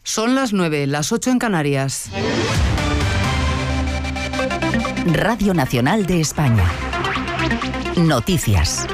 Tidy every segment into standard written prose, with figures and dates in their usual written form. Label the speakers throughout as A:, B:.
A: Son las 9, las 8 en Canarias.
B: Radio Nacional de España. Noticias.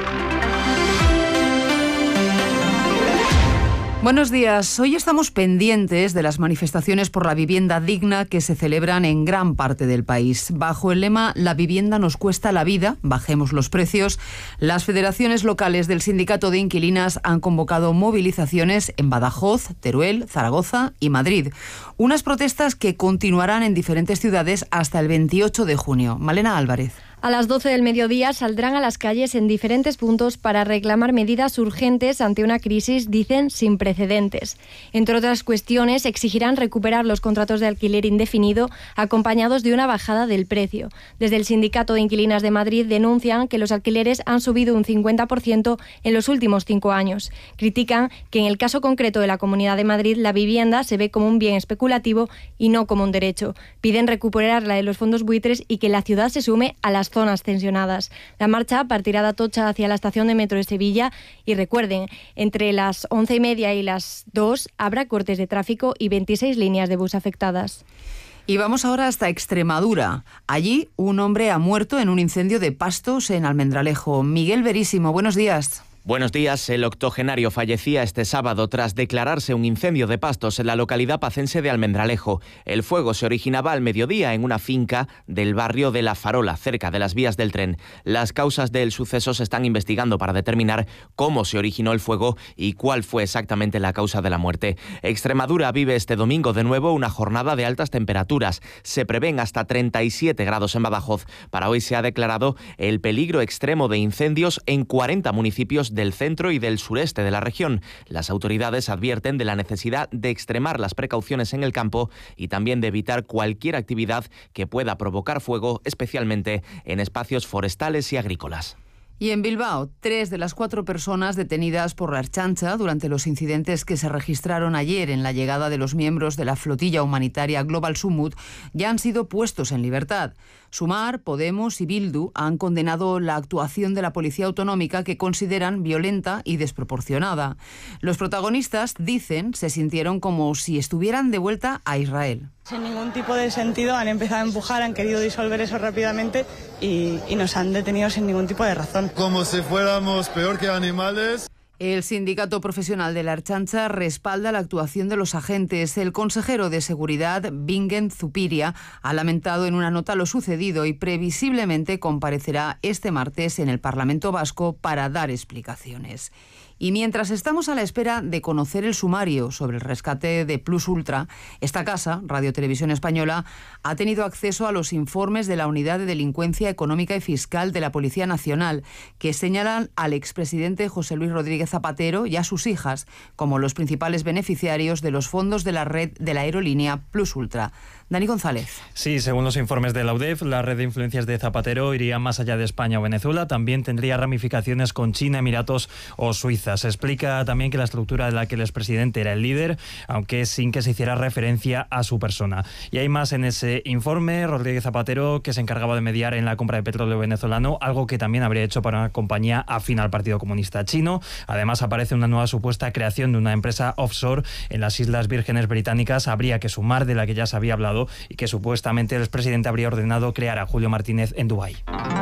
A: Buenos días. Hoy estamos pendientes de las manifestaciones por la vivienda digna que se celebran en gran parte del país. Bajo el lema "La vivienda nos cuesta la vida, bajemos los precios", las federaciones locales del Sindicato de Inquilinas han convocado movilizaciones en Badajoz, Teruel, Zaragoza y Madrid. Unas protestas que continuarán en diferentes ciudades hasta el 28 de junio. Malena Álvarez.
C: A las 12 del mediodía saldrán a las calles en diferentes puntos para reclamar medidas urgentes ante una crisis, dicen, sin precedentes. Entre otras cuestiones, exigirán recuperar los contratos de alquiler indefinido acompañados de una bajada del precio. Desde el Sindicato de Inquilinas de Madrid denuncian que los alquileres han subido un 50% en los últimos 5 años. Critican que en el caso concreto de la Comunidad de Madrid la vivienda se ve como un bien especulativo y no como un derecho. Piden recuperarla de los fondos buitres y que la ciudad se sume a las zonas tensionadas. La marcha partirá de Atocha hacia la estación de metro de Sevilla y recuerden, entre las 11:30 y las 2 habrá cortes de tráfico y 26 líneas de bus afectadas.
A: Y vamos ahora hasta Extremadura. Allí un hombre ha muerto en un incendio de pastos en Almendralejo. Miguel Verísimo, buenos días.
D: Buenos días. El octogenario fallecía este sábado tras declararse un incendio de pastos en la localidad pacense de Almendralejo. El fuego se originaba al mediodía en una finca del barrio de La Farola, cerca de las vías del tren. Las causas del suceso se están investigando para determinar cómo se originó el fuego y cuál fue exactamente la causa de la muerte. Extremadura vive este domingo de nuevo una jornada de altas temperaturas. Se prevén hasta 37 grados en Badajoz. Para hoy se ha declarado el peligro extremo de incendios en 40 municipios del centro y del sureste de la región. Las autoridades advierten de la necesidad de extremar las precauciones en el campo y también de evitar cualquier actividad que pueda provocar fuego, especialmente en espacios forestales y agrícolas.
A: Y en Bilbao, 3 de las 4 personas detenidas por la Ertzaintza durante los incidentes que se registraron ayer en la llegada de los miembros de la flotilla humanitaria Global Sumut ya han sido puestos en libertad. Sumar, Podemos y Bildu han condenado la actuación de la Policía Autonómica, que consideran violenta y desproporcionada. Los protagonistas, dicen, se sintieron como si estuvieran de vuelta a Israel.
E: Sin ningún tipo de sentido han empezado a empujar, han querido disolver eso rápidamente y nos han detenido sin ningún tipo de razón.
F: Como si fuéramos peor que animales.
A: El sindicato profesional de la Ertzaintza respalda la actuación de los agentes. El consejero de Seguridad, Bingen Zupiria, ha lamentado en una nota lo sucedido y previsiblemente comparecerá este martes en el Parlamento Vasco para dar explicaciones. Y mientras estamos a la espera de conocer el sumario sobre el rescate de Plus Ultra, esta casa, Radio Televisión Española, ha tenido acceso a los informes de la Unidad de Delincuencia Económica y Fiscal de la Policía Nacional, que señalan al expresidente José Luis Rodríguez Zapatero y a sus hijas como los principales beneficiarios de los fondos de la red de la aerolínea Plus Ultra. Dani González.
G: Sí, según los informes de la UDEF, la red de influencias de Zapatero iría más allá de España o Venezuela, también tendría ramificaciones con China, Emiratos o Suiza. Se explica también que la estructura de la que el expresidente era el líder, aunque sin que se hiciera referencia a su persona. Y hay más en ese informe. Rodríguez Zapatero, que se encargaba de mediar en la compra de petróleo venezolano, algo que también habría hecho para una compañía afín al Partido Comunista Chino. Además, aparece una nueva supuesta creación de una empresa offshore en las Islas Vírgenes Británicas. Habría que sumar, de la que ya se había hablado, y que supuestamente el expresidente habría ordenado crear a Julio Martínez en Dubái.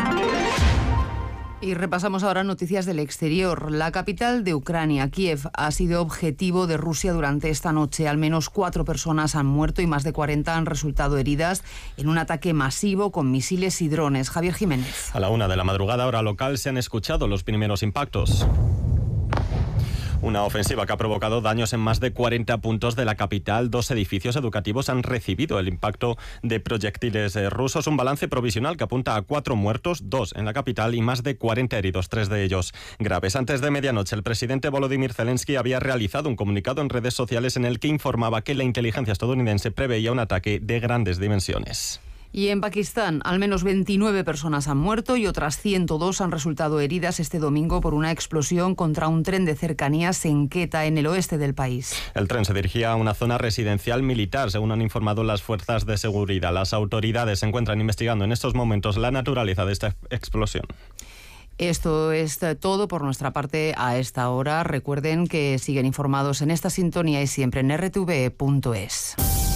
A: Y repasamos ahora noticias del exterior. La capital de Ucrania, Kiev, ha sido objetivo de Rusia durante esta noche. Al menos 4 personas han muerto y más de 40 han resultado heridas en un ataque masivo con misiles y drones. Javier Jiménez.
H: A la 1 de la madrugada, hora local, se han escuchado los primeros impactos. Una ofensiva que ha provocado daños en más de 40 puntos de la capital. 2 edificios educativos han recibido el impacto de proyectiles rusos. Un balance provisional que apunta a 4 muertos, 2 en la capital y más de 40 heridos, 3 de ellos graves. Antes de medianoche, el presidente Volodymyr Zelensky había realizado un comunicado en redes sociales en el que informaba que la inteligencia estadounidense preveía un ataque de grandes dimensiones.
A: Y en Pakistán, al menos 29 personas han muerto y otras 102 han resultado heridas este domingo por una explosión contra un tren de cercanías en Quetta, en el oeste del país.
H: El tren se dirigía a una zona residencial militar, según han informado las fuerzas de seguridad. Las autoridades se encuentran investigando en estos momentos la naturaleza de esta explosión.
A: Esto es todo por nuestra parte a esta hora. Recuerden que siguen informados en esta sintonía y siempre en rtv.es.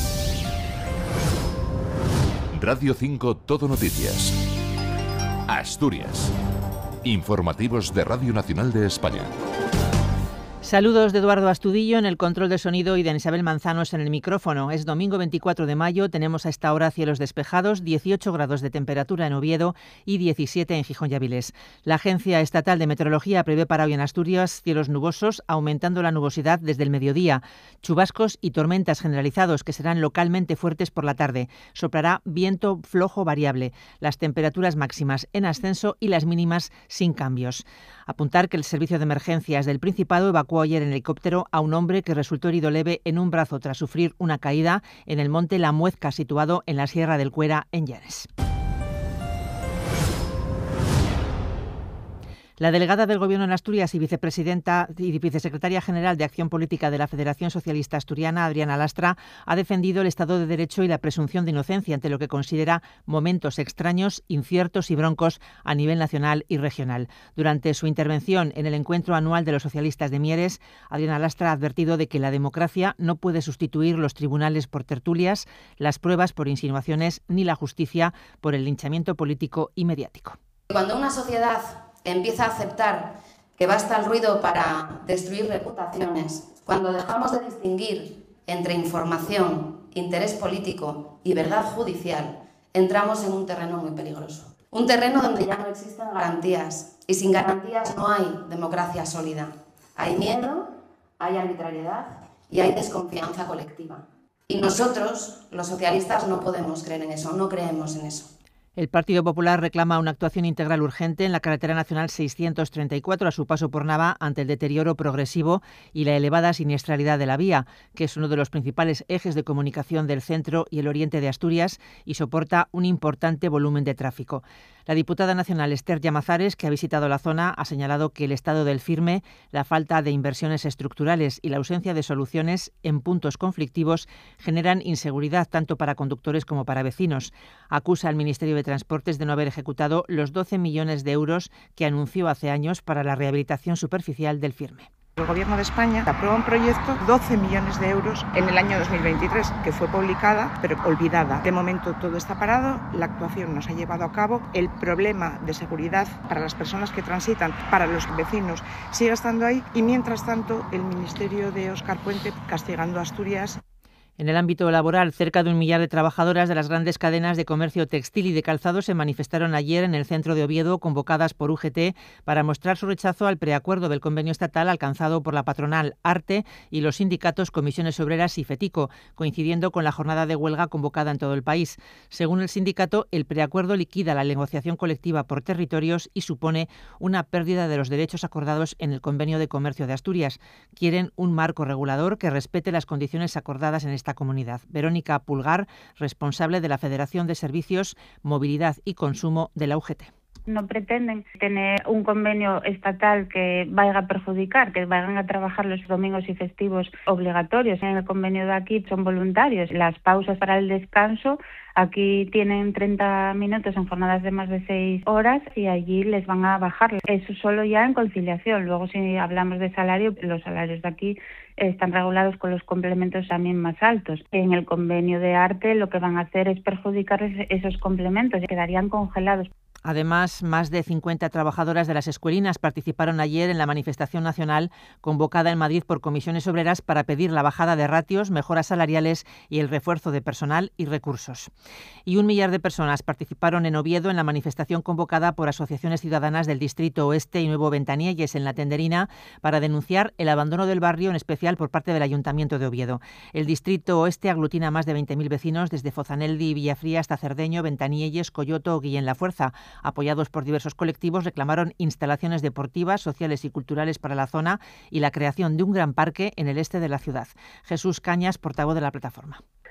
I: Radio 5 Todo Noticias. Asturias. Informativos de Radio Nacional de España.
J: Saludos de Eduardo Astudillo en el control de sonido y de Isabel Manzanos en el micrófono. Es domingo 24 de mayo, tenemos a esta hora cielos despejados, 18 grados de temperatura en Oviedo y 17 en Gijón y Avilés. La Agencia Estatal de Meteorología prevé para hoy en Asturias cielos nubosos, aumentando la nubosidad desde el mediodía. Chubascos y tormentas generalizados que serán localmente fuertes por la tarde. Soplará viento flojo variable. Las temperaturas máximas en ascenso y las mínimas sin cambios. Apuntar que el Servicio de Emergencias del Principado evacuó ayer en helicóptero a un hombre que resultó herido leve en un brazo tras sufrir una caída en el monte La Muezca, situado en la Sierra del Cuera, en Llanes. La delegada del Gobierno en Asturias y vicepresidenta y vicesecretaria general de Acción Política de la Federación Socialista Asturiana, Adriana Lastra, ha defendido el Estado de Derecho y la presunción de inocencia ante lo que considera momentos extraños, inciertos y broncos a nivel nacional y regional. Durante su intervención en el encuentro anual de los socialistas de Mieres, Adriana Lastra ha advertido de que la democracia no puede sustituir los tribunales por tertulias, las pruebas por insinuaciones ni la justicia por el linchamiento político y mediático.
K: Cuando una sociedad empieza a aceptar que basta el ruido para destruir reputaciones, cuando dejamos de distinguir entre información, interés político y verdad judicial, entramos en un terreno muy peligroso. Un terreno donde ya no existen garantías, y sin garantías no hay democracia sólida. Hay miedo, hay arbitrariedad y hay desconfianza colectiva. Y nosotros, los socialistas, no podemos creer en eso, no creemos en eso.
J: El Partido Popular reclama una actuación integral urgente en la carretera nacional 634 a su paso por Nava ante el deterioro progresivo y la elevada siniestralidad de la vía, que es uno de los principales ejes de comunicación del centro y el oriente de Asturias y soporta un importante volumen de tráfico. La diputada nacional Esther Llamazares, que ha visitado la zona, ha señalado que el estado del firme, la falta de inversiones estructurales y la ausencia de soluciones en puntos conflictivos generan inseguridad tanto para conductores como para vecinos. Acusa al Ministerio de Transportes de no haber ejecutado los 12 millones de euros que anunció hace años para la rehabilitación superficial del firme.
L: El Gobierno de España aprobó un proyecto, 12 millones de euros en el año 2023, que fue publicada, pero olvidada. De momento todo está parado, la actuación no se ha llevado a cabo, el problema de seguridad para las personas que transitan, para los vecinos, sigue estando ahí y mientras tanto el Ministerio de Óscar Puente castigando a Asturias.
J: En el ámbito laboral, cerca de 1 millar de trabajadoras de las grandes cadenas de comercio textil y de calzado se manifestaron ayer en el centro de Oviedo, convocadas por UGT, para mostrar su rechazo al preacuerdo del convenio estatal alcanzado por la patronal ARTE y los sindicatos Comisiones Obreras y FETICO, coincidiendo con la jornada de huelga convocada en todo el país. Según el sindicato, el preacuerdo liquida la negociación colectiva por territorios y supone una pérdida de los derechos acordados en el convenio de comercio de Asturias. Quieren un marco regulador que respete las condiciones acordadas en esta comunidad. Verónica Pulgar, responsable de la Federación de Servicios, Movilidad y Consumo de la UGT.
M: No pretenden tener un convenio estatal que vaya a perjudicar, que vayan a trabajar los domingos y festivos obligatorios. En el convenio de aquí son voluntarios. Las pausas para el descanso aquí tienen 30 minutos en jornadas de más de 6 horas y allí les van a bajar. Eso solo ya en conciliación. Luego, si hablamos de salario, los salarios de aquí están regulados con los complementos también más altos. En el convenio de ARTE lo que van a hacer es perjudicar esos complementos, quedarían congelados.
J: Además, más de 50 trabajadoras de las escuelinas participaron ayer en la manifestación nacional convocada en Madrid por Comisiones Obreras para pedir la bajada de ratios, mejoras salariales y el refuerzo de personal y recursos. Y 1 millar de personas participaron en Oviedo en la manifestación convocada por asociaciones ciudadanas del Distrito Oeste y Nuevo Ventanielles en la Tenderina para denunciar el abandono del barrio, en especial por parte del Ayuntamiento de Oviedo. El Distrito Oeste aglutina más de 20.000 vecinos desde Fozaneldi y Villafría hasta Cerdeño, Ventanielles, Coyoto o Guillén la Fuerza. Apoyados por diversos colectivos, reclamaron instalaciones deportivas, sociales y culturales para la zona y la creación de un gran parque en el este de la ciudad. Jesús Cañas, portavoz de la plataforma.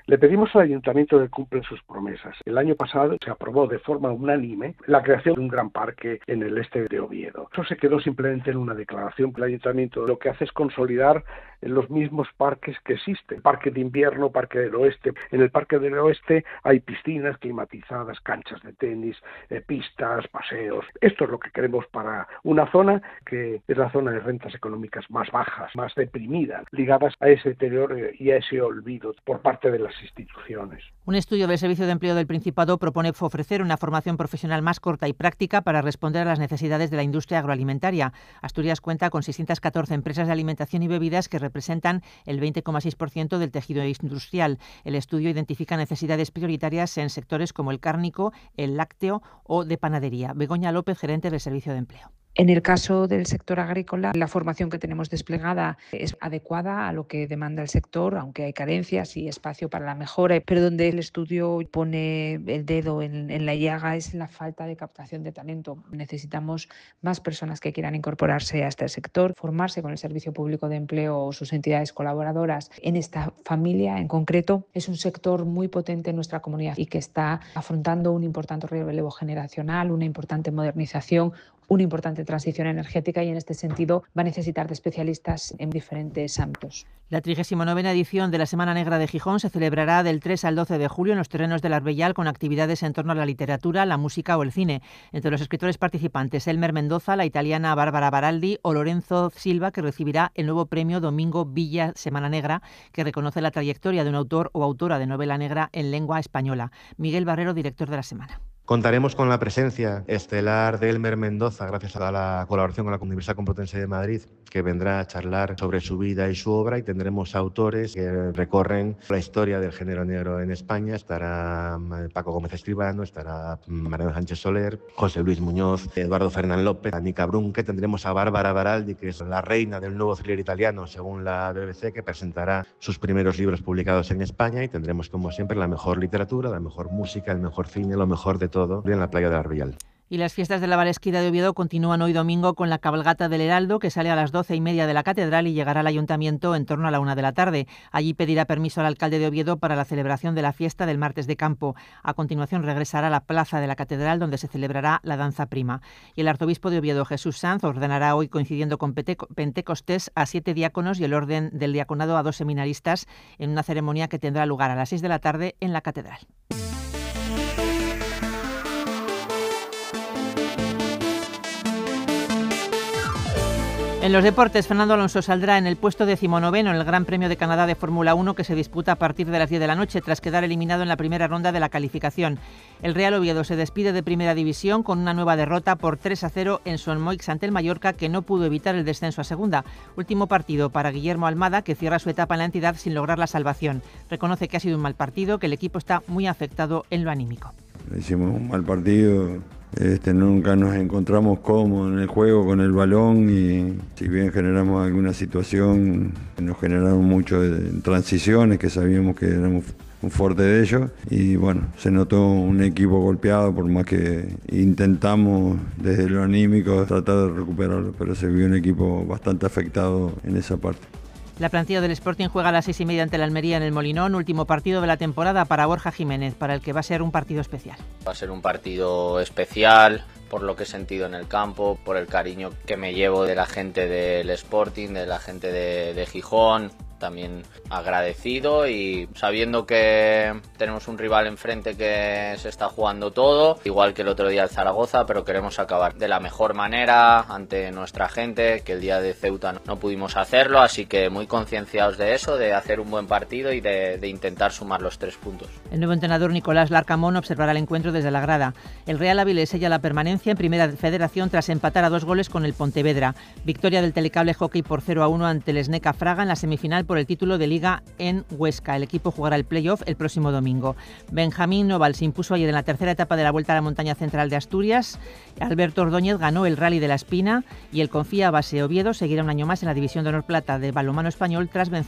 N: Le pedimos al Ayuntamiento que cumpla sus promesas. El año pasado se aprobó de forma unánime la creación de un gran parque en el este de Oviedo. Eso se quedó simplemente en una declaración. El Ayuntamiento lo que hace es consolidar los mismos parques que existen. Parque de invierno, Parque del Oeste. En el Parque del Oeste hay piscinas climatizadas, canchas de tenis, pistas, paseos. Esto es lo que queremos para una zona que es la zona de rentas económicas más bajas, más deprimidas, ligadas a ese deterioro y a ese olvido por parte de las instituciones.
J: Un estudio del Servicio de Empleo del Principado propone ofrecer una formación profesional más corta y práctica para responder a las necesidades de la industria agroalimentaria. Asturias cuenta con 614 empresas de alimentación y bebidas que representan el 20,6% del tejido industrial. El estudio identifica necesidades prioritarias en sectores como el cárnico, el lácteo o de panadería. Begoña López, gerente del Servicio de Empleo.
O: En el caso del sector agrícola, la formación que tenemos desplegada es adecuada a lo que demanda el sector, aunque hay carencias y espacio para la mejora, pero donde el estudio pone el dedo en la llaga es la falta de captación de talento. Necesitamos más personas que quieran incorporarse a este sector, formarse con el Servicio Público de Empleo o sus entidades colaboradoras. En esta familia en concreto es un sector muy potente en nuestra comunidad y que está afrontando un importante relevo generacional, una importante modernización, una importante transición energética y en este sentido va a necesitar de especialistas en diferentes ámbitos.
J: La 39ª edición de la Semana Negra de Gijón se celebrará del 3 al 12 de julio en los terrenos del Arbellal con actividades en torno a la literatura, la música o el cine. Entre los escritores participantes, Elmer Mendoza, la italiana Bárbara Baraldi o Lorenzo Silva, que recibirá el nuevo premio Domingo Villa Semana Negra, que reconoce la trayectoria de un autor o autora de novela negra en lengua española. Miguel Barrero, director de la semana.
P: Contaremos con la presencia estelar de Elmer Mendoza, gracias a la colaboración con la Universidad Complutense de Madrid, que vendrá a charlar sobre su vida y su obra, y tendremos autores que recorren la historia del género negro en España. Estará Paco Gómez Escribano, estará Mariano Sánchez Soler, José Luis Muñoz, Eduardo Fernán López, Anica Brunque. Tendremos a Bárbara Baraldi, que es la reina del nuevo thriller italiano, según la BBC, que presentará sus primeros libros publicados en España, y tendremos, como siempre, la mejor literatura, la mejor música, el mejor cine, lo mejor de todo en la playa del Arbellal.
J: Y las fiestas de la Valesquida de Oviedo continúan hoy domingo con la cabalgata del Heraldo, que sale a las 12:30 de la Catedral y llegará al Ayuntamiento en torno a la 1 de la tarde. Allí pedirá permiso al alcalde de Oviedo para la celebración de la fiesta del martes de campo. A continuación regresará a la plaza de la Catedral, donde se celebrará la danza prima. Y el arzobispo de Oviedo, Jesús Sanz, ordenará hoy, coincidiendo con Pentecostés, a 7 diáconos y el orden del diaconado a 2 seminaristas en una ceremonia que tendrá lugar a las 6 de la tarde en la Catedral. En los deportes, Fernando Alonso saldrá en el puesto 19º en el Gran Premio de Canadá de Fórmula 1, que se disputa a partir de las 10 de la noche, tras quedar eliminado en la primera ronda de la calificación. El Real Oviedo se despide de Primera División con una nueva derrota por 3-0 en Son Moix ante el Mallorca, que no pudo evitar el descenso a segunda. Último partido para Guillermo Almada, que cierra su etapa en la entidad sin lograr la salvación. Reconoce que ha sido un mal partido, que el equipo está muy afectado en lo anímico.
Q: Hicimos un mal partido. Nunca nos encontramos cómodos en el juego con el balón, y si bien generamos alguna situación, nos generaron mucho en transiciones, que sabíamos que éramos un fuerte de ellos, y bueno, se notó un equipo golpeado, por más que intentamos desde lo anímico tratar de recuperarlo, pero se vio un equipo bastante afectado en esa parte.
J: La plantilla del Sporting juega a las 6:30 ante la Almería en el Molinón, último partido de la temporada para Borja Jiménez, para el que va a ser un partido especial.
R: Va a ser un partido especial por lo que he sentido en el campo, por el cariño que me llevo de la gente del Sporting, de la gente de Gijón. También agradecido y sabiendo que tenemos un rival enfrente que se está jugando todo, igual que el otro día el Zaragoza, pero queremos acabar de la mejor manera ante nuestra gente, que el día de Ceuta no pudimos hacerlo, así que muy concienciados de eso, de hacer un buen partido y de intentar sumar los 3 puntos.
J: El nuevo entrenador Nicolás Larcamón observará el encuentro desde la grada. El Real Avilés sella la permanencia en Primera Federación tras empatar a 2 goles con el Pontevedra. Victoria del Telecable Hockey por 0-1 ante el Sneca Fraga en la semifinal por el título de Liga en Huesca. El equipo jugará el playoff el próximo domingo. Benjamín Noval se impuso ayer en la tercera etapa de la Vuelta a la Montaña Central de Asturias. Alberto Ordóñez ganó el Rally de la Espina y el Confía Base Oviedo seguirá un año más en la División de Honor Plata de balonmano español tras vencer